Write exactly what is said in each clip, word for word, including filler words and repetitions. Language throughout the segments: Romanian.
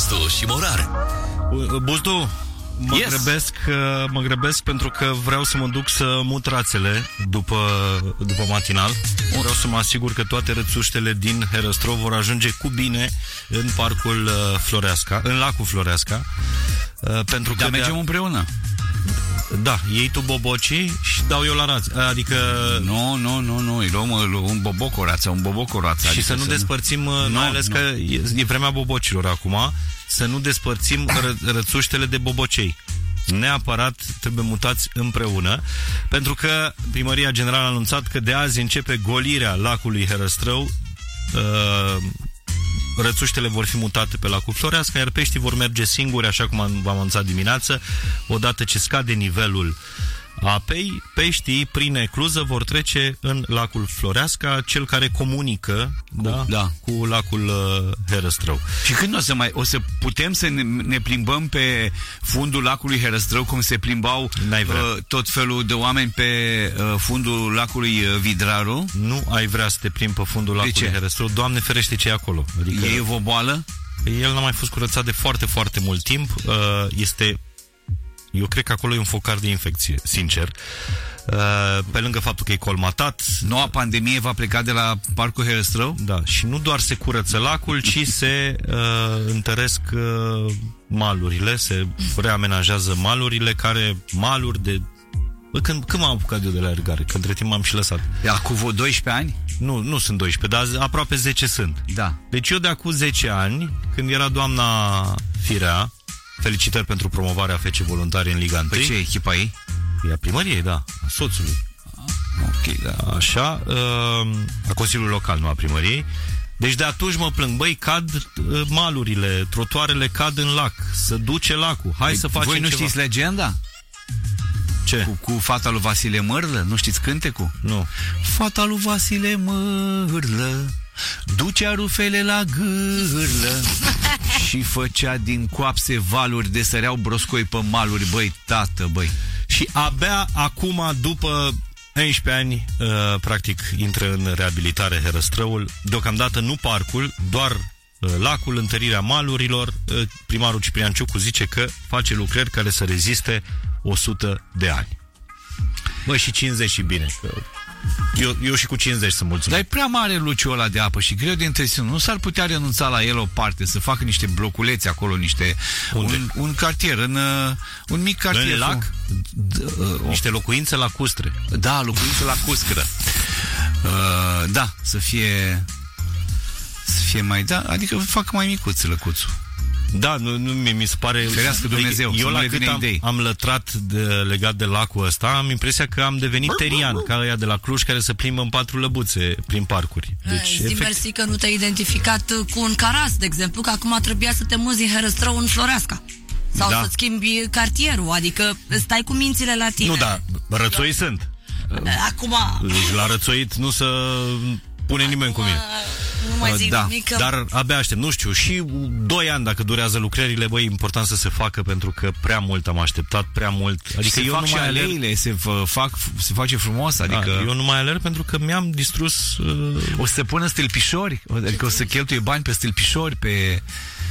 Gustu și Morar. Buzdu, mă, yes. grăbesc, mă grăbesc pentru că vreau să mă duc să mut rațele după, după matinal. Vreau să mă asigur că toate rățuștele din Herăstrău vor ajunge cu bine în parcul Floreasca, în lacul Floreasca. Pentru că da, mergem împreună. Da, iei tu bobocii și dau eu la rață. Adică... Nu, nu, nu, nu, îi luăm un boboc o rață, un boboc o rață. Și adică să nu despărțim, nu, mai ales nu. că e, e vremea bobocilor acum, să nu despărțim ră, rățuștele de bobocei. Neapărat trebuie mutați împreună, pentru că Primăria Generală a anunțat că de azi începe golirea lacului Herăstrău. Uh, Rățuștele vor fi mutate pe lacul Floreasca, iar peștii vor merge singuri, așa cum v-am anunțat dimineață. Odată ce scade nivelul apei, peștii prin ecluză vor trece în lacul Floreasca, cel care comunică cu, da, da. cu lacul uh, Herăstrău. Și când o să mai o să putem să ne, ne plimbăm pe fundul lacului Herăstrău, cum se plimbau uh, tot felul de oameni pe uh, fundul lacului uh, Vidraru? Nu ai vrea să te plimbi pe fundul lacului Herăstrău, Doamne ferește ce e acolo. Adică e o boală? El n-a mai fost curățat de foarte, foarte mult timp. Uh, este... Eu cred că acolo e un focar de infecție, sincer. Pe lângă faptul că e colmatat. Noua pandemie va pleca de la parcul Herăstrău? Da, și nu doar se curăță lacul, ci se uh, întăresc uh, malurile, se reamenajează malurile, care, maluri de... Bă, când, când m-am apucat eu de la alergare? Că între timp m-am și lăsat. De acum vreo doisprezece ani? Nu, nu sunt doisprezece, dar aproape zece sunt. Da. Deci eu de acum zece ani, când era doamna Firea, felicitări pentru promovarea F C Voluntari în Liga unu. Păi ce, echipa ei? E a primăriei, da, a soțului. Ok, da. Așa, a Consiliului Local, nu a primăriei. Deci de atunci mă plâng, băi, cad malurile, trotuarele cad în lac, să duce lacul, hai Ei, să facem voi nu ceva. Știți legenda? Ce? Cu, cu fata lui Vasile Mârlă? Nu știți cântecul? Nu. Fata lui Vasile Mârlă ducea rufele la gârlă și făcea din coapse valuri, de săreau broscoi pe maluri, băi, tată, băi. Și abia acum, după unsprezece ani, uh, practic, intră în reabilitare Herăstrăul. Deocamdată nu parcul, doar uh, lacul, întărirea malurilor. Uh, primarul Ciprian Ciucu zice că face lucrări care să reziste o sută de ani. Bă, și cincizeci și bine, că... Eu, eu și cu cincizeci sunt mulțumit. Dar e prea mare luciul ăla de apă și greu de întreținut. Nu s-ar putea renunța la el o parte, să facă niște bloculețe acolo, niște un, un cartier, în, uh, un mic cartier. În lac? Uh, niște locuințe la Custre. Da, locuințe la Cuscră. Uh, da, să fie să fie mai, da, adică facă mai micuț lăcuțul. Da, nu, nu mi se pare... Ferească Dumnezeu, eu la cât am, am lătrat de, legat de lacul ăsta, am impresia că am devenit terian, ca ăia de la Cluj care se plimbă în patru lăbuțe prin parcuri. Deci, zi efect... mersi că nu te-ai identificat cu un caras, de exemplu, că acum trebuia să te muzi în Herăstrău în Floreasca. Sau da. să-ți schimbi cartierul, adică stai cu mințile la tine. Nu, da, rățoi sunt. Acum... Deci la rățoit nu să... pune acum, nimeni cu mine. Nu mai zic da, nimic că... Dar abia aștept, nu știu, și doi ani dacă durează lucrările, băi, important să se facă, pentru că prea mult am așteptat, prea mult. Adică se eu fac nu și mai aleile, alerg... se, fac, se face frumos, adică... Da, eu nu mai alerg pentru că mi-am distrus... Uh... O să pună stâlpișori, adică o să cheltuie bani pe stâlpișori, pe...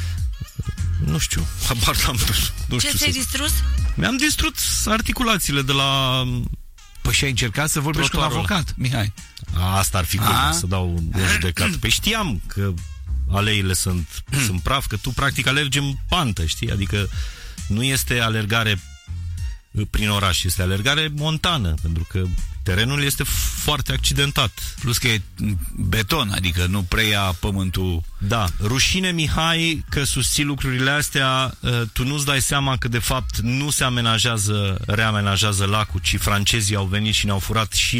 Nu știu, habar n-am, nu Ce știu. ți-ai distrus? Mi-am distrus articulațiile de la... Păi și ai încercat să vorbești cu un avocat, Mihai? Asta ar fi cum să dau un judecat. Păi știam că aleile sunt, sunt praf, că tu practic alergi în pantă, știi? Adică nu este alergare prin oraș, este alergare montană, pentru că terenul este foarte accidentat. Plus că e beton, adică nu preia pământul. Da, rușine, Mihai, că susții lucrurile astea, tu nu-ți dai seama că de fapt nu se amenajează, reamenajează lacul, ci francezii au venit și ne-au furat și